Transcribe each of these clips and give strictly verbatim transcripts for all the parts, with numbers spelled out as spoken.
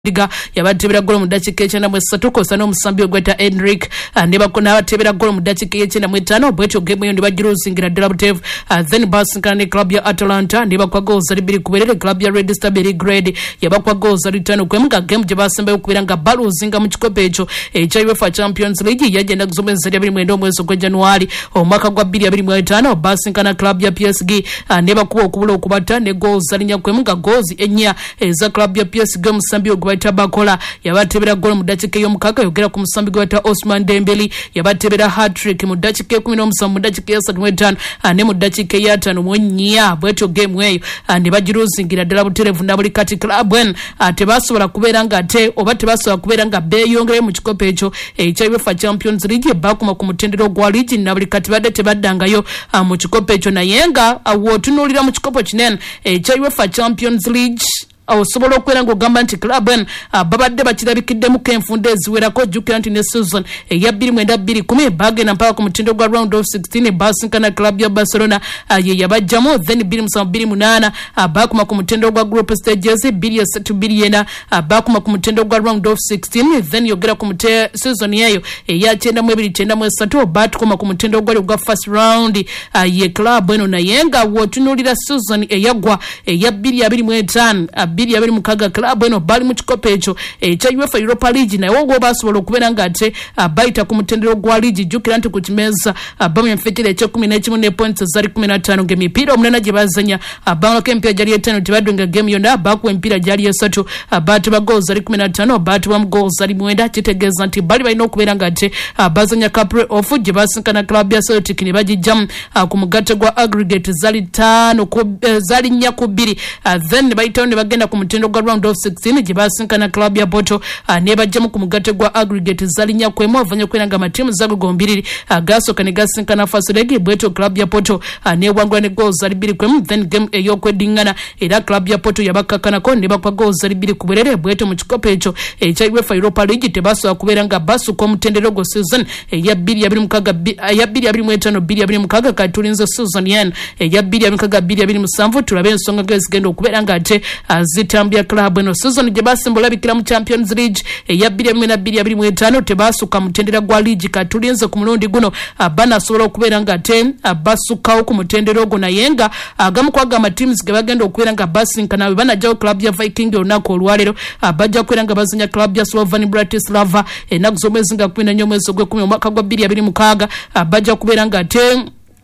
Liga yabatebera golo mu dakika ekyenda mu esatu kosa n'omusambi ogweta Enric ne bakona abatebera golo mu dakika ekyenda mu etaano bwetyo game yo ne bagiruzingira ddala buteevu then basinkana ne club ya Atalanta ne bakwa goals ali bbiri kuberere club ya Red Star Belgrade yabakwa goals ali ttaano kwemu game gye basembayo kubera nga baluzinga mu kikopo ekyo ekya UEFA Champions League yagenda kuzomeza abiri mwenda omwezi gwa January omwaka gwa bbiri abiri mu etaano basinkana club ya P S G ne bakuba okubula okubata ne goals ali nnya kwemu nga goals ennya eza club ya P S G musambi ogwayita Bakola yabatebera golo mu dakika y'omukaga yogera ku musambi gwayita Osman Dembele yabatebera hat-trick mu dakika ekumi n'omusanvu mu dakika ya ssatu mu etaano ne mu dakika ya ttaano mu nnya bwetyo game eyo ne bagiruzingira ddala buterevu na buli kati club en tebasobola kubeera nga ate oba tebasobola kubeera nga beeyongere mu kikopo ekyo ekya UEFA Champions League bakuma ku mutendero gwa ligi na buli kati badde tebaddangayo mu kikopo ekyo naye nga wootunuulira mu kikopo kinene ekya UEFA Champions League osobola okwera ng'ogamba nti club en babadde bakirabikiddemu kenfunda eziwerako jjukira nti ne season eya bbiri mwenda bbiri kumi bagenda mpaka ku mutindo gwa round of sixteen basinkana club ya Barcelona ye yabajjamu then bbiri musanvu bbiri munaana bakuma ku mutindo gwa group stages bbiri esatu bbiri ena bakuma ku mutindo gwa round of sixteen then yogera ku mute season eyo eya kyenda mu ebiri kyenda mu esatu batukuma ku mutindo gwali gwa first round ye club eno naye nga wootunuulira season eyagwa eya bbiri abiri mu etaano bbiri abiri mukaga club eno bali mu kikopo ekyo ekya UEFA Europa League naye ogwo basobola okubeera nga ate bayita ku mutendero gwa ligi jjukira nti ku kimeza bamu enfekere ekyekumi n'ekimu ne points zali kumi na ttaano ng'emipiira omunana gye bazanya bangako emipiira gyali etaano tebaddenga game yonna bakuwa emipiira gyali esatu baateba goals zali kumi na ttaano baatebwamu goals zali mwenda kitegeeza nti bali balina okubeera nga ate bazanya ka play-off gye basinkana club ya Celtic ne bagijjamu ku mugatte gwa aggregate zali ttaano zali nnya ku bbiri then ne bayitawo ne bagenda ku mutindo gwa round of sixteen gye basinkana club ya Porto ne bajjamu ku mugatte gwa aggregate zali nnya kwemu avanya kwera nga matiimu zago gombiriri gasooka ne gasinkana first leg bweto club ya Porto ne wangula ne goals zali bbiri kwemu then game ey'okweddiŋŋana era club ya Porto yabakkakanako ne bakwa goals zali bbiri ku bwerere bweto mu kikopo ekyo ekya UEFA Europa League tebasobola kubeera nga basuka omutendero gwo season eya bbiri abiri mukaga eya bbiri abiri mu etaano bbiri abiri mukaga kati tulinze season yen eya bbiri abiri mukaga bbiri abiri musanvu tulabe ensonga ng'ezigenda okubeera nga ate zitambya club eno season gye basimba olabikira mu Champions League eya bbiri abiri na bbiri abiri mu etaano tebasuka mutendera gwa ligi kati tulinze ku mulundi guno banasobola okubeera nga ate basukawo ku mutendero ogwo naye nga agamu ku agamba teams ge bagenda okubeera nga basinkana bwe banajjawo club ya Viking olunaku olwaleero bajja kubeera nga bazanya club ya Slovan Bratislava ennaku z'omwezi nga kumi na nnya omwezi ogw'ekumi omwaka gwa bbiri abiri mukaaga bajja kubeera nga ate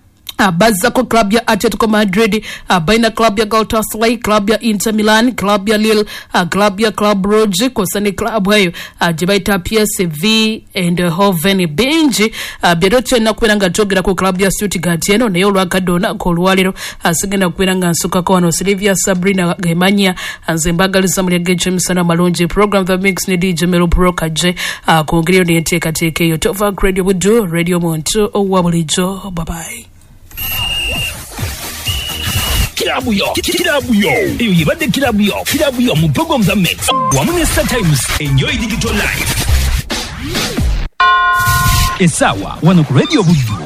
Bazako club ya Atletico Madrid, baina club ya Galatasaray, club ya Inter Milan, club ya Lille, club ya Club Brugge, kosani club hayo jibaita P S V and Hoven Benji byeroche nakwera nga jogera ku club ya Stuttgart yeno nayo lwakadona ko lwalero asigenda kwera nga nsuka ko wano Silvia Sabrina Gemanya anzembagaliza muri James na Malonje program the mix ne D J Melo Brokaje kongeriyo ne teka teke yo Tova Radio Budu Radio Monto owabulijo. Bye bye. Kilabu yo, kilabu yo. Eyo yibade kilabu yo, kilabu yo mu program za mix. Wamune Star Times, enjoy digital life. Esawa, wano ku Radio Budu.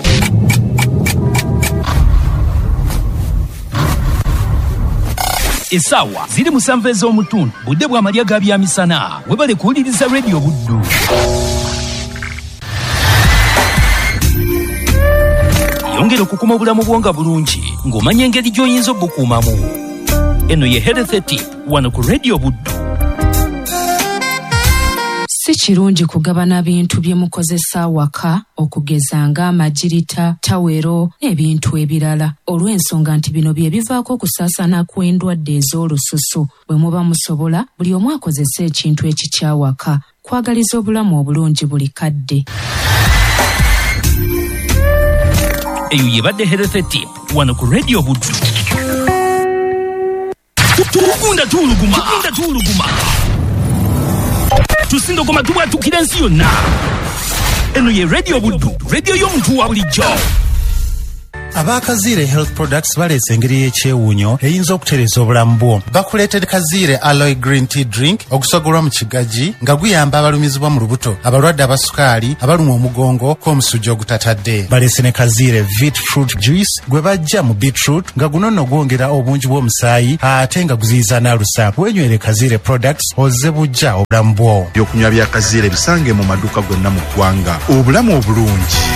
Esawa, ziri musanve z'omutundu, budde bwa malya ga byamisana. Webale kuwuliriza Radio Budu. Yongera okukuma obulamu bwonga bulungi ng'omanya engeri gy'oyinza obukuumamu. Eno ye Health Tip wano ku Radio Buddu. Si kirungi kugabana bintu bye mukozesa waka okugeza nga amagirita, tawero n'ebintu ebirala olw'ensonga nti bino bye bivaako okusaasaana kw'endwadde ez'olususu. Bwe muba musobola buli omu akozesa ekintu ekikyawaka kwagaliza obulamu obulungi buli kadde. Eyo yebadde Health Tip wano ku Radio Buddu. Tukunda tuluguma, tukunda tuluguma. Tusindo koma tuwa tukira nsi yonna. Eno ye Radio Buddu, radio y'omuntu wa bulijjo. aba Kazire Health Products baleese engeri y'ekyewuunyo eyinza okutereza obulamu bwo. Bakuleetera Kazire Aloe Green Tea Drink ogusogolwa mu kigagi nga guyamba abalumizibwa mu lubuto, abalwadde abasukaali, abalumwa omugongo kw'omusujja ogutatadde. Baleese ne Kazire Vit Fruit Juice gwe bajja mu beetroot nga guno nno gwongera obungi bw'omusaayi ate nga guziyiza n'alusa. Wenywere Kazire Products ozze bujja obulamu bwo. Ebyokunywa bya Kazire bisange mu maduuka gonna mu ggwanga. Obulamu obulungi.